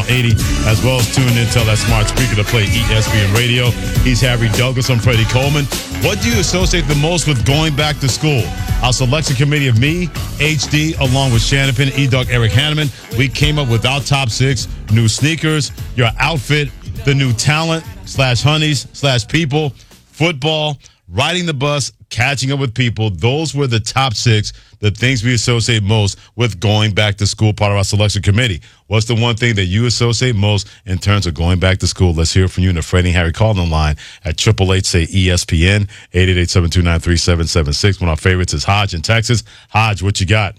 Channel 80, as well as tune in to that smart speaker to play ESPN Radio. He's Harry Douglas. I'm Freddie Coleman. What do you associate the most with going back to school? Our selection committee of me, HD, along with Shannon Penn, E-Dog, Eric Hanneman, we came up with our top 6 new sneakers, your outfit, the new talent /honeys /people, football, riding the bus, catching up with people. Those were the top 6, the things we associate most with going back to school, part of our selection committee. What's the one thing that you associate most in terms of going back to school? Let's hear from you in the Freddie and Harry call-in line at 888-SAY-ESPN, 888-729-3776. One of our favorites is Hodge in Texas. Hodge, what you got?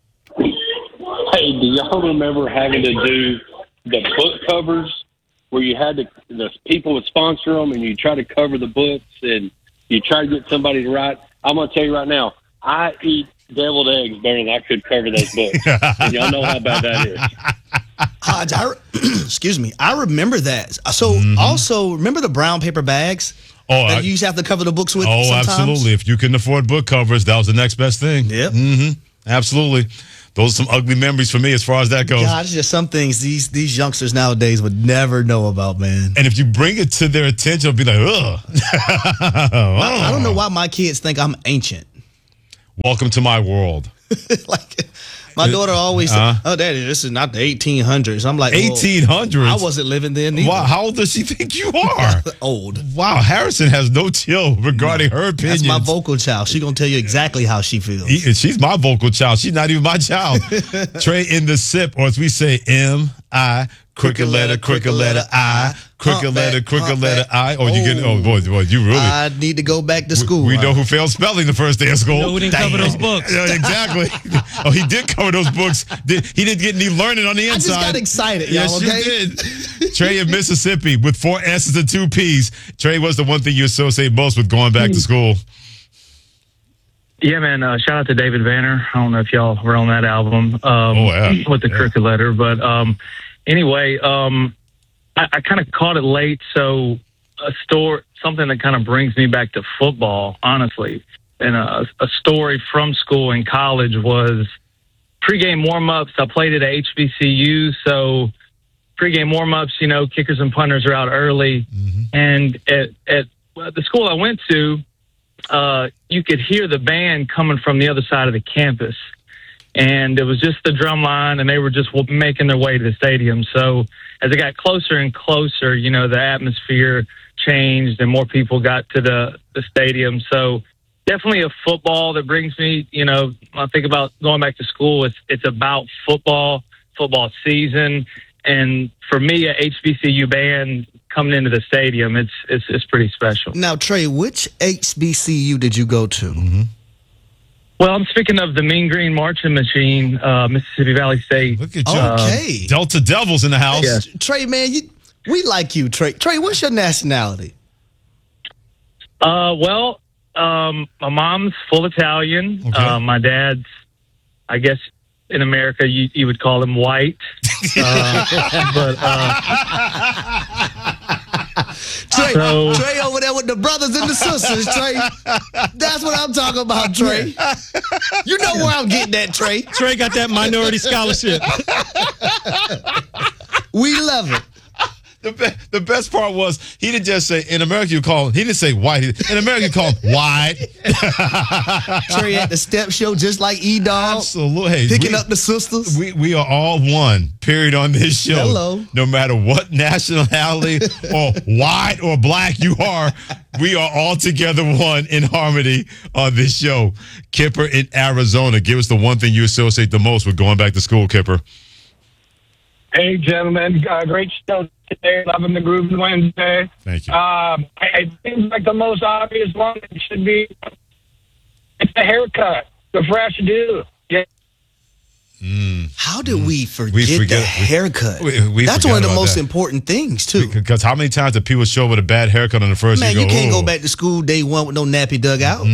Hey, do y'all remember having to do the book covers where you had the people would sponsor them and you try to cover the books and you try to get somebody to write? I'm going to tell you right now, I eat deviled eggs better than I could cover those books. And y'all know how bad that is. Hodge, excuse me, I remember that. So also, remember the brown paper bags that you used to have to cover the books with sometimes? Absolutely. If you couldn't afford book covers, that was the next best thing. Yep. Absolutely. Those are some ugly memories for me as far as that goes. God, it's just some things these youngsters nowadays would never know about, man. And if you bring it to their attention, it'll be like, ugh. I don't know why my kids think I'm ancient. Welcome to my world. Like, my daughter always said, "Oh, Daddy, this is not the 1800s." I'm like, 1800s? I wasn't living then either. Wow, how old does she think you are? Old. Wow, Harrison has no chill regarding her opinions. That's my vocal child. She's going to tell you exactly how she feels. She's my vocal child. She's not even my child. Trey in the sip, or as we say, M-I, crooked letter, I, crooked letter, I. Oh, you get, boy, you really. I need to go back to school. We know who failed spelling the first day of school. No, we didn't cover those books. Yeah, exactly. He did cover those books. He didn't get any learning on the inside. I just got excited, y'all, yes, okay? you did. Trey in Mississippi with 4 S's and 2 P's. Trey, what's the one thing you associate most with going back to school? Yeah, man. Shout out to David Vanner. I don't know if y'all were on that album with the Crooked Letter. But anyway, I kind of caught it late. So something that kind of brings me back to football, honestly. And a story from school in college was pregame warm-ups. I played at HBCU, so pregame warm-ups, kickers and punters are out early. And at the school I went to, you could hear the band coming from the other side of the campus. And it was just the drum line, and they were just making their way to the stadium. So as it got closer and closer, the atmosphere changed and more people got to the stadium. So definitely a football that brings me, when I think about going back to school, it's about football season. And for me, a HBCU band coming into the stadium, it's pretty special. Now, Trey, which HBCU did you go to? Well, I'm speaking of the Mean Green Marching Machine, Mississippi Valley State. Look at you. Okay. Delta Devils in the house. Yeah. Trey, man, we like you, Trey. Trey, what's your nationality? Well, my mom's full Italian. Okay. My dad's, I guess, in America, you would call him white. Trey over there with the brothers and the sisters, Trey. That's what I'm talking about, Trey. You know where I'm getting at, Trey. Trey got that minority scholarship. We love it. The best part was he didn't just say in America you call him. He didn't say white. In America you call him white. Trey at the step show just like E-Dog. Absolutely. Hey, picking up the sisters. We are all one. Period on this show. Hello. No matter what nationality or white or black you are, we are all together one in harmony on this show. Kipper in Arizona, give us the one thing you associate the most with going back to school, Kipper. Hey, gentlemen. Great show today. Loving the Groove Wednesday. Thank you. It seems like the most obvious one should be it's the haircut, the fresh do. Yeah. How did we forget the haircut? That's one of the most important things, too. Because how many times do people show up with a bad haircut on the first Man, year? you can't go back to school day one with no nappy dug out.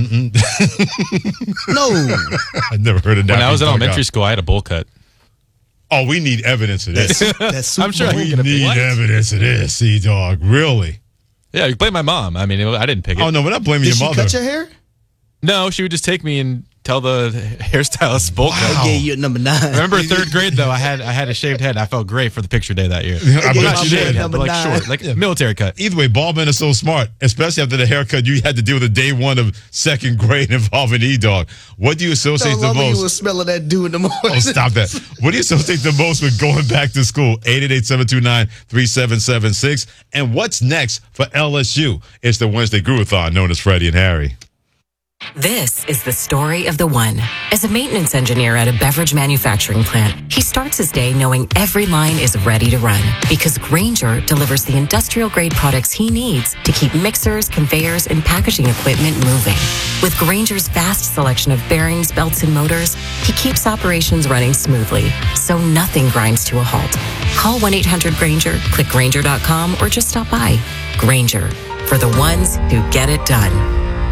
No. I never heard of nappy. When I was in dug elementary out. school, I had a bowl cut. Oh, we need evidence of this. That's I'm sure I we can need evidence of this, C-Dog. Really? Yeah, you blame my mom. I mean, I didn't pick it. Oh, no, we're not blaming Did your she mother. cut your hair? No, she would just take me tell the hairstylist bolt cut. I gave you a number 9. Remember 3rd grade though? I had a shaved head. I felt great for the picture day that year. I bet you did. Head, but like short, like military cut. Either way, ball men are so smart, especially after the haircut you had to deal with the day 1 of 2nd grade involving E-Dog. What do you associate the most? You were smelling that dew in the morning. Oh, stop that. What do you associate the most with going back to school? 888-729-3776. And what's next for LSU? It's the Wednesday Groovathon known as Freddie and Harry. This is the story of the one. As a maintenance engineer at a beverage manufacturing plant, he starts his day knowing every line is ready to run because Grainger delivers the industrial-grade products he needs to keep mixers, conveyors, and packaging equipment moving. With Grainger's vast selection of bearings, belts, and motors, he keeps operations running smoothly, so nothing grinds to a halt. Call 1-800-GRAINGER, click Grainger.com, or just stop by. Grainger, for the ones who get it done.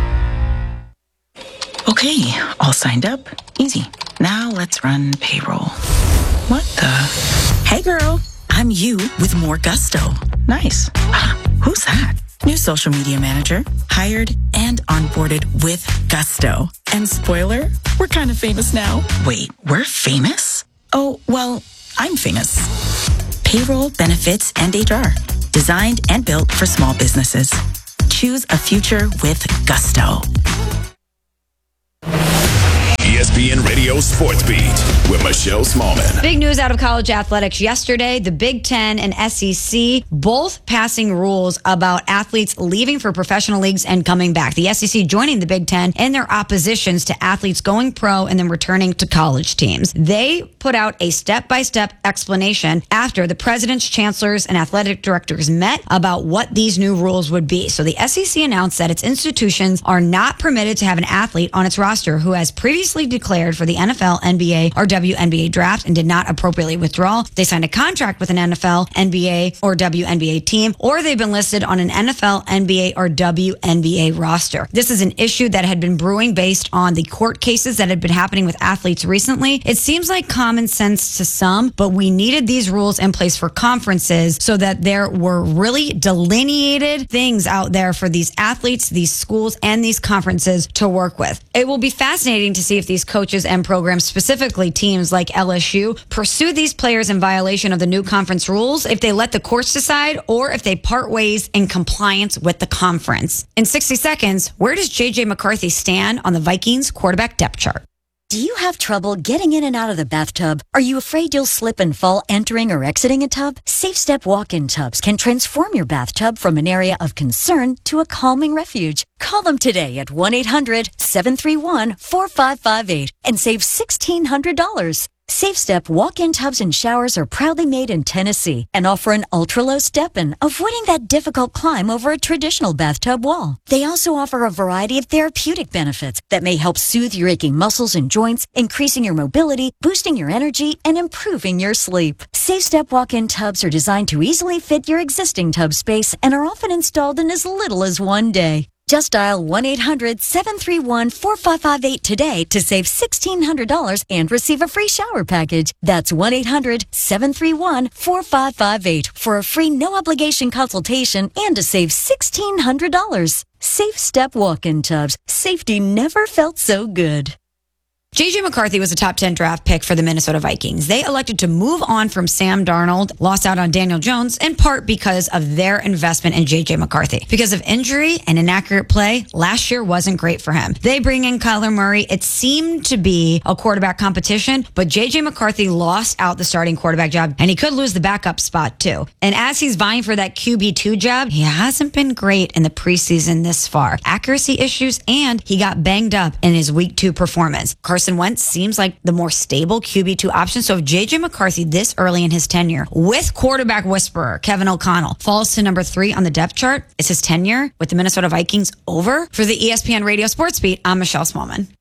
Okay, all signed up. Easy. Now let's run payroll. What the? Hey girl, I'm you with more gusto. Nice. Who's that? New social media manager, hired and onboarded with gusto. And spoiler, we're kind of famous now. Wait, we're famous? Oh, well, I'm famous. Payroll, benefits, and HR. Designed and built for small businesses. Choose a future with gusto. ESPN Radio Sports Beat with Michelle Smallman. Big news out of college athletics yesterday. The Big Ten and SEC both passing rules about athletes leaving for professional leagues and coming back. The SEC joining the Big Ten in their oppositions to athletes going pro and then returning to college teams. They put out a step-by-step explanation after the presidents, chancellors, and athletic directors met about what these new rules would be. So the SEC announced that its institutions are not permitted to have an athlete on its roster who has previously declared for the NFL, NBA, or WNBA draft and did not appropriately withdraw. They signed a contract with an NFL, NBA, or WNBA team, or they've been listed on an NFL, NBA, or WNBA roster. This is an issue that had been brewing based on the court cases that had been happening with athletes recently. It seems like common sense to some, but we needed these rules in place for conferences so that there were really delineated things out there for these athletes, these schools, and these conferences to work with. It will be fascinating to see if these coaches and programs, specifically teams like LSU, pursue these players in violation of the new conference rules, if they let the courts decide, or if they part ways in compliance with the conference. In 60 seconds, where does J.J. McCarthy stand on the Vikings quarterback depth chart? Do you have trouble getting in and out of the bathtub? Are you afraid you'll slip and fall entering or exiting a tub? SafeStep walk-in tubs can transform your bathtub from an area of concern to a calming refuge. Call them today at 1-800-731-4558 and save $1,600. SafeStep walk-in tubs and showers are proudly made in Tennessee and offer an ultra-low step-in, avoiding that difficult climb over a traditional bathtub wall. They also offer a variety of therapeutic benefits that may help soothe your aching muscles and joints, increasing your mobility, boosting your energy, and improving your sleep. SafeStep walk-in tubs are designed to easily fit your existing tub space and are often installed in as little as 1 day. Just dial 1-800-731-4558 today to save $1,600 and receive a free shower package. That's 1-800-731-4558 for a free no-obligation consultation and to save $1,600. SafeStep walk-in tubs. Safety never felt so good. J.J. McCarthy was a top 10 draft pick for the Minnesota Vikings. They elected to move on from Sam Darnold, lost out on Daniel Jones, in part because of their investment in J.J. McCarthy. Because of injury and inaccurate play, last year wasn't great for him. They bring in Kyler Murray. It seemed to be a quarterback competition, but J.J. McCarthy lost out the starting quarterback job, and he could lose the backup spot too. And as he's vying for that QB2 job, he hasn't been great in the preseason this far. Accuracy issues, and he got banged up in his week 2 performance. Carson Wentz seems like the more stable QB2 option. So if J.J. McCarthy this early in his tenure with quarterback whisperer Kevin O'Connell falls to number 3 on the depth chart, is his tenure with the Minnesota Vikings over? For the ESPN Radio Sports Beat, I'm Michelle Smallman.